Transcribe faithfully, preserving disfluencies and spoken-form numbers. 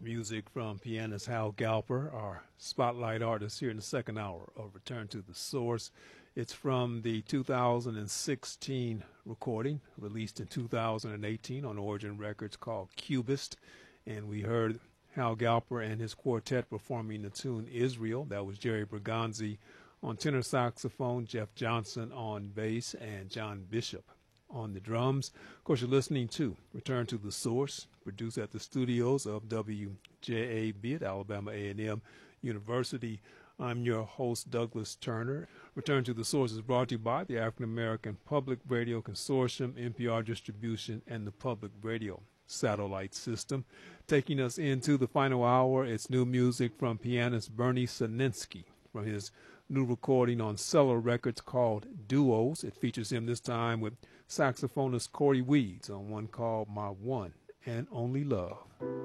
Music from pianist Hal Galper, our spotlight artist here in the second hour of Return to the Source. It's from the two thousand sixteen recording, released in two thousand eighteen on Origin Records, called Cubist. And we heard Hal Galper and his quartet performing the tune Israel. That was Jerry Bergonzi on tenor saxophone, Jeff Johnson on bass, and John Bishop on the drums. Of course, you're listening to Return to the Source, produced at the studios of W J A B at Alabama A and M University. I'm your host, Douglas Turner. Return to the Source is brought to you by the African American Public Radio Consortium, N P R Distribution, and the Public Radio Satellite System. Taking us into the final hour, it's new music from pianist Bernie Saninsky from his new recording on Cellar Records called Duos. It features him this time with saxophonist Corey Weeds on one called My One and Only Love.